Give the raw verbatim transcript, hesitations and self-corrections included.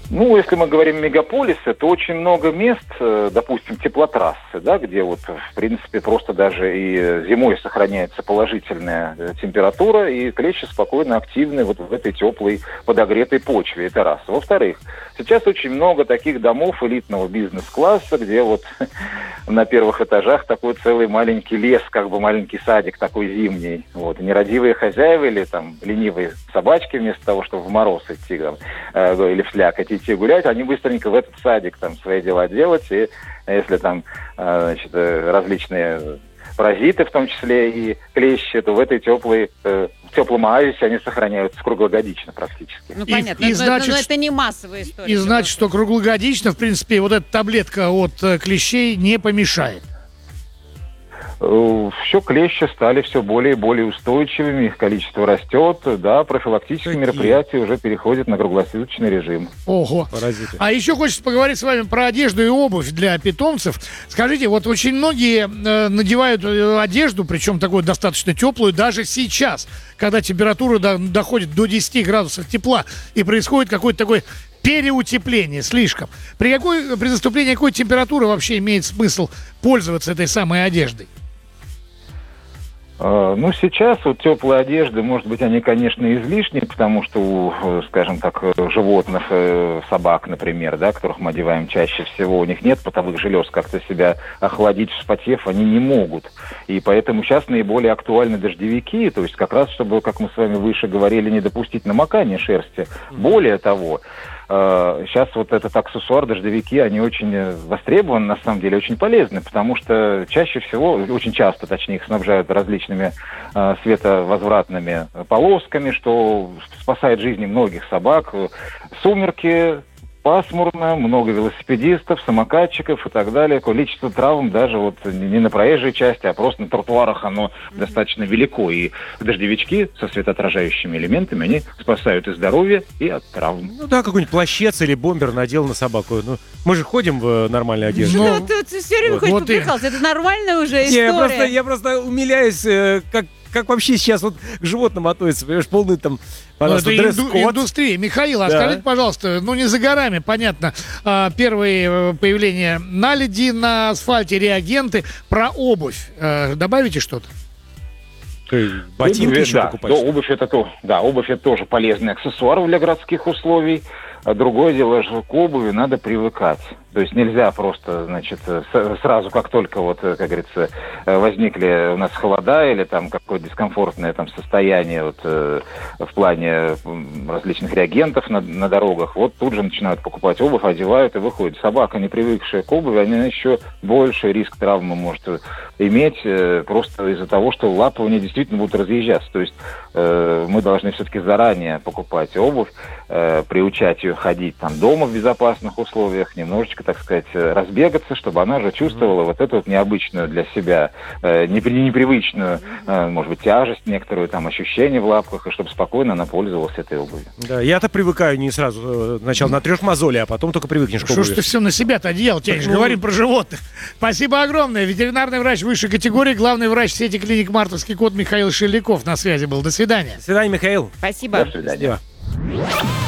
Ну, если мы говорим мегаполисы, то очень много мест, допустим, теплотрассы, да, где вот, в принципе, просто даже и зимой сохраняется положительная температура, и клещи спокойно активны вот в этой теплой подогретой почве, это раз. Во-вторых, сейчас очень много таких домов элитного бизнес-класса, где вот на первых этажах такой целый маленький лес, как бы маленький садик такой зимний. Вот. И нерадивые хозяева или там ленивые собачки вместо того, чтобы в мороз идти там, э, или в слякоть идти гулять, они быстренько в этот садик там свои дела делать, и если там э, значит, различные паразиты, в том числе и клещи, то в этой теплой, э, в теплом оазисе они сохраняются круглогодично практически. Ну, И- понятно, и но, значит, но это не массовая история. И значит, что круглогодично, в принципе, вот эта таблетка от э, клещей не помешает. Все клещи стали все более и более устойчивыми, их количество растет, да, профилактические Какие? мероприятия уже переходят на круглосуточный режим. Ого. Паразиты. А еще хочется поговорить с вами про одежду и обувь для питомцев. Скажите, вот очень многие э, надевают э, одежду, причем такую достаточно теплую, даже сейчас, когда температура до- доходит до десяти градусов тепла, и происходит какое-то такое переутепление слишком. При, какой, при наступлении какой температуры вообще имеет смысл пользоваться этой самой одеждой? Э, Ну, сейчас вот теплые одежды, может быть, они, конечно, излишни, потому что у, э, скажем так, э, животных, э, собак, например, да, которых мы одеваем чаще всего, у них нет потовых желез, как-то себя охладить, вспотев, они не могут. И поэтому сейчас наиболее актуальны дождевики, то есть как раз, чтобы, как мы с вами выше говорили, не допустить намокания шерсти. Более того, сейчас вот этот аксессуар, дождевики, они очень э, востребованы, на самом деле, очень полезны, потому что чаще всего, очень часто, точнее, их снабжают различными э, световозвратными полосками, что спасает жизни многих собак. Сумерки, пасмурно, много велосипедистов, самокатчиков и так далее. Количество травм даже вот не на проезжей части, а просто на тротуарах оно mm-hmm. достаточно велико. И дождевички со светоотражающими элементами, они спасают и здоровье, и от травм. Ну да, какой-нибудь плащец или бомбер надел на собаку. Ну, мы же ходим в э, нормальной одежде. Ну, Ну, ты, ты все время вот. хочешь Вот и- поприкался. Это нормальная уже Не, история. я просто, я просто умиляюсь, э, как, как вообще сейчас вот к животным относятся. Понимаешь, полный там, Ну, пожалуйста, это инду- дресс-код. индустрия. Михаил, а Да. скажите, пожалуйста, ну не за горами, понятно, а, первые э, появления наледи на асфальте, реагенты, про обувь. Э, добавите что-то? Ты ботинки Обувь, еще да, покупаешь? да, обувь это то, да, обувь это тоже полезный аксессуар для городских условий. А другое дело, что к обуви надо привыкать. То есть нельзя просто, значит, с- сразу, как только вот, как говорится, возникли у нас холода или там какое-то дискомфортное там состояние вот, э, в плане м, различных реагентов на, на дорогах, вот тут же начинают покупать обувь, одевают и выходят. Собака, не привыкшая к обуви, она еще больше риск травмы может иметь, э, просто из-за того, что лапы у нее действительно будут разъезжаться. То есть э, мы должны все-таки заранее покупать обувь, э, приучать ее ходить там дома в безопасных условиях, немножечко, так сказать, разбегаться, чтобы она же чувствовала mm-hmm. вот эту вот необычную для себя, э, непри- непривычную, э, может быть, тяжесть некоторую, там, ощущение в лапках, и чтобы спокойно она пользовалась этой обувью. Да, я-то привыкаю не сразу. э, Сначала натрешь мозоли, а потом только привыкнешь к Что ж обуви. ты все на себя-то одеял тянешь? Ну. Говорим про животных. Спасибо огромное. Ветеринарный врач высшей категории, главный врач сети клиник «Мартовский кот» Михаил Шеляков на связи был. До свидания. До свидания, Михаил. Спасибо. До свидания. Счастливо.